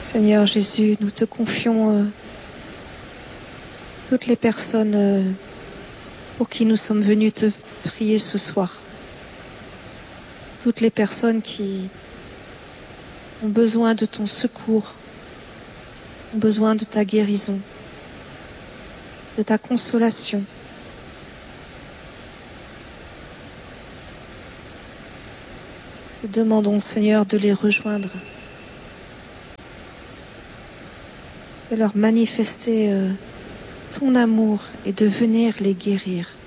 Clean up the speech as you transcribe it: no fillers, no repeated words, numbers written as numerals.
Seigneur Jésus, nous te confions toutes les personnes pour qui nous sommes venus te prier ce soir. Toutes les personnes qui ont besoin de ton secours, ont besoin de ta guérison, de ta consolation. Te demandons, Seigneur, de les rejoindre, de leur manifester ton amour et de venir les guérir.